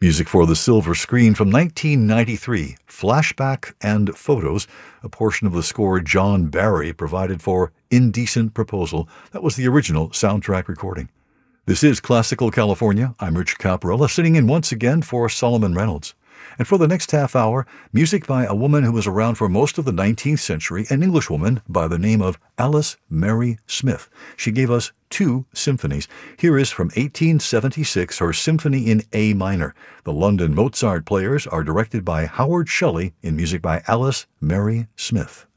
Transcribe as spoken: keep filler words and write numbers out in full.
Music for the silver screen from nineteen ninety-three, Flashback and Photos, a portion of the score John Barry provided for Indecent Proposal. That was the original soundtrack recording. This is Classical California. I'm Rich Caparella, sitting in once again for Solomon Reynolds. And for the next half hour, music by a woman who was around for most of the nineteenth century, an Englishwoman by the name of Alice Mary Smith. She gave us two symphonies. Here is from eighteen seventy-six, her Symphony in A minor. The London Mozart Players are directed by Howard Shelley in music by Alice Mary Smith.